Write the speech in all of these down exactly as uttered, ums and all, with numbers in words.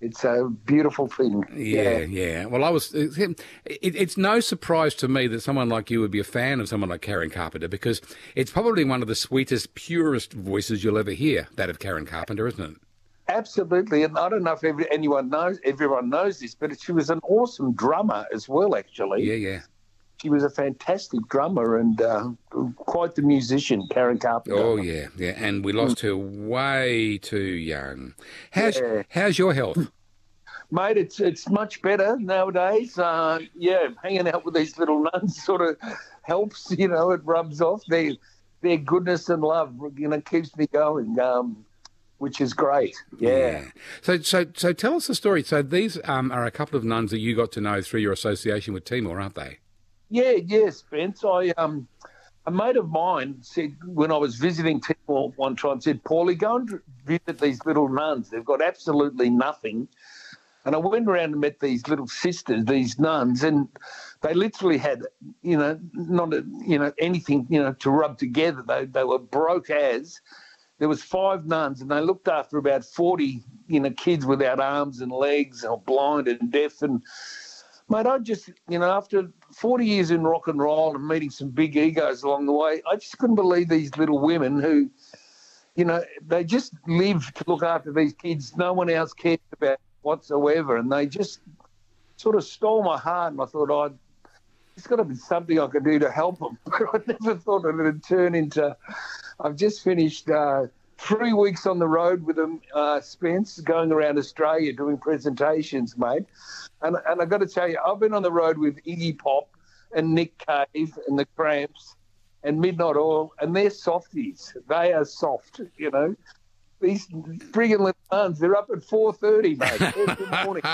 It's a beautiful thing. Yeah, yeah. yeah. Well, I was. It, it, it's no surprise to me that someone like you would be a fan of someone like Karen Carpenter, because it's probably one of the sweetest, purest voices you'll ever hear. That of Karen Carpenter, isn't it? Absolutely, and I don't know if every, anyone knows, everyone knows this, but she was an awesome drummer as well. Actually, yeah, yeah. She was a fantastic drummer and uh, quite the musician, Karen Carpenter. Oh yeah, yeah. And we lost her way too young. How's yeah. how's your health, mate? It's it's much better nowadays. Uh, yeah, hanging out with these little nuns sort of helps. You know, it rubs off. Their their goodness and love, you know, keeps me going. Um, Which is great, yeah. yeah. So, so, so, tell us the story. So, these um, are a couple of nuns that you got to know through your association with Timor, aren't they? Yeah, yeah, Spence. I um, a mate of mine said when I was visiting Timor one time, said, "Paulie, go and visit these little nuns. They've got absolutely nothing." And I went around and met these little sisters, these nuns, and they literally had, you know, not a, you know anything, you know, to rub together. They they were broke as. There was five nuns, and they looked after about forty, you know, kids without arms and legs, or blind and deaf. And mate, I just, you know, after forty years in rock and roll and meeting some big egos along the way, I just couldn't believe these little women who, you know, they just lived to look after these kids. No one else cared about whatsoever, and they just sort of stole my heart. And I thought, oh, there's got to be something I could do to help them. But I never thought it would turn into. I've just finished uh, three weeks on the road with them, uh, Spence, going around Australia doing presentations, mate. And, and I've got to tell you, I've been on the road with Iggy Pop and Nick Cave and the Cramps and Midnight Oil, and they're softies. They are soft, you know. These friggin' little nuns, they're up at four thirty, mate, every morning.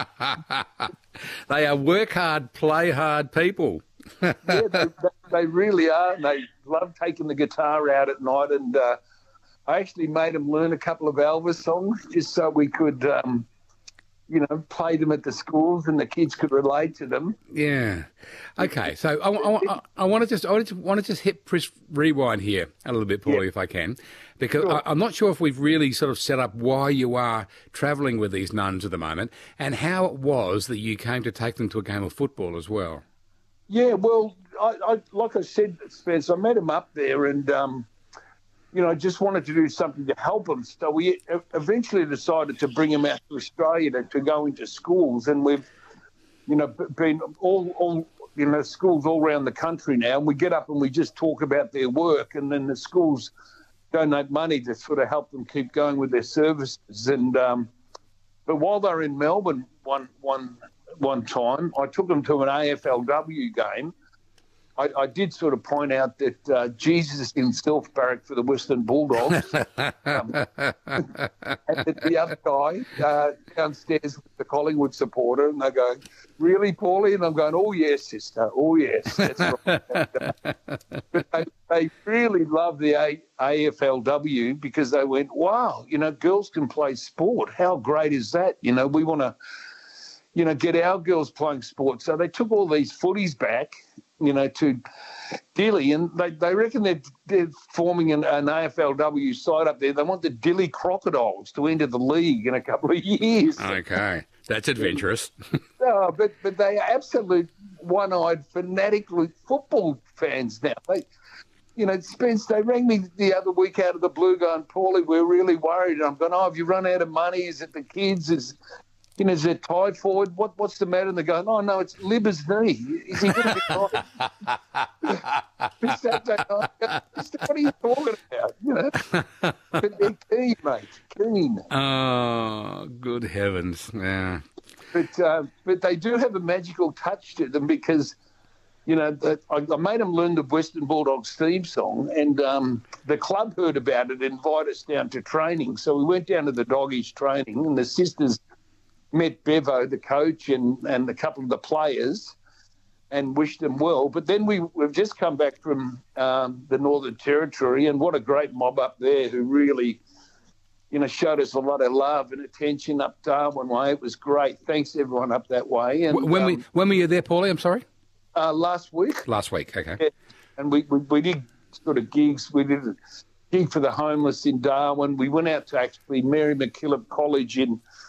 They are work hard, play hard people. yeah, they, they really are. And they love taking the guitar out at night. And uh, I actually made them learn a couple of Elvis songs just so we could, um, you know, play them at the schools and the kids could relate to them. Yeah. Okay. So I, I, I, I want to just I want to, want to just hit press rewind here a little bit, Paulie, yeah. if I can, because sure. I, I'm not sure if we've really sort of set up why you are travelling with these nuns at the moment and how it was that you came to take them to a game of football as well. Yeah, well, I, I, like I said, Spence, I met him up there and, um, you know, I just wanted to do something to help him. So we eventually decided to bring him out to Australia to, to go into schools. And we've, you know, been all, all, you know, schools all around the country now. And we get up and we just talk about their work. And then the schools donate money to sort of help them keep going with their services. And um, but while they were in Melbourne one one one time, I took them to an A F L W game. I, I did sort of point out that uh, Jesus himself barracked for the Western Bulldogs. um, and the other guy uh, downstairs with the Collingwood supporter, and they go, "Really, Paulie?" And I'm going, "Oh, yes, sister. Oh, yes, that's right." And, uh, but they, they really love the A- AFLW because they went, "Wow, you know, girls can play sport. How great is that? You know, we want to, you know, get our girls playing sport." So they took all these footies back, you know, to Dilly, and they, they reckon they're, they're forming an, an A F L W side up there. They want the Dilly Crocodiles to enter the league in a couple of years. Okay, that's adventurous. No, but but they are absolute one-eyed, fanatic football fans now. They, you know, Spence, they rang me the other week out of the blue going, "Paulie, we're really worried." And I'm going, "Oh, have you run out of money? Is it the kids? Is You know, is it typhoid? What, what's the matter?" And they go, "Oh, no, it's Libba's knee. Is he going to be right?" Saturday night, what are you talking about? You know, but they're keen, mate, keen. Oh, good heavens! Yeah. But uh, but they do have a magical touch to them because, you know, the, I, I made them learn the Western Bulldogs theme song, and um, the club heard about it, invited us down to training. So we went down to the Doggies training, and the sisters met Bevo, the coach, and, and a couple of the players and wished them well. But then we, we've just come back from um, the Northern Territory, and what a great mob up there who really, you know, showed us a lot of love and attention up Darwin way. It was great. Thanks, everyone up that way. And When, um, we, when were you there, Paulie? I'm sorry? Uh, last week. Last week, okay. Yeah. And we, we, we did sort of gigs. We did a gig for the homeless in Darwin. We went out to actually Mary MacKillop College in